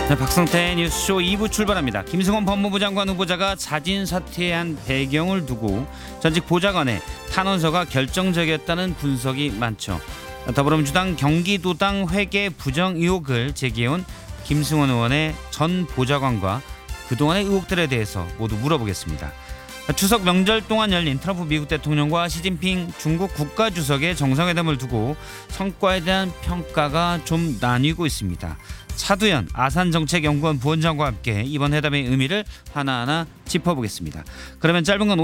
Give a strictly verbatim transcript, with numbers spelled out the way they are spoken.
네, 박성태의 뉴스쇼 이 부 출발합니다. 김승원 법무부 장관 후보자가 자진 사퇴한 배경을 두고 전직 보좌관의 탄원서가 결정적이었다는 분석이 많죠. 더불어민주당 경기도당 회계 부정 의혹을 제기해온 김승원 의원의 전 보좌관과 그동안의 의혹들에 대해서 모두 물어보겠습니다. 추석 명절 동안 열린 트럼프 미국 대통령과 시진핑 중국 국가주석의 정상회담을 두고 성과에 대한 평가가 좀 나뉘고 있습니다. 차두현 아산정책연구원 부원장과 함께 이번 회담의 의미를 하나하나 짚어보겠습니다. 그러면 짧은 건